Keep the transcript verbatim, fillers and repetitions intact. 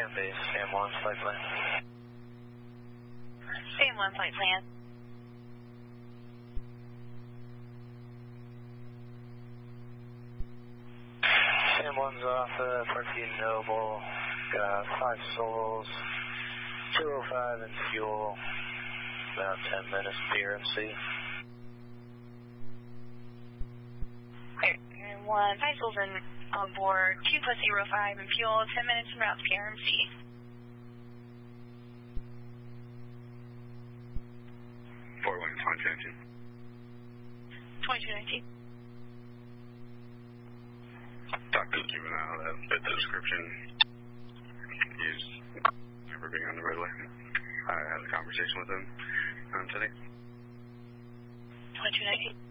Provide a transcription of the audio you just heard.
Air Base, Sam one, flight plan. Sam one, flight plan. Sam one's off uh, Parkview Noble, got five souls, two oh five in fuel, about ten minutes P R M C. Clear, one, five souls in on board, two plus zero five in fuel, ten minutes en route to P R M C. Four one, twenty-two nineteen. twenty-two nineteen. Doctor Juvenile, that fit the description. He's never being on the roadway. I had a conversation with him um, today. twenty-two nineteen.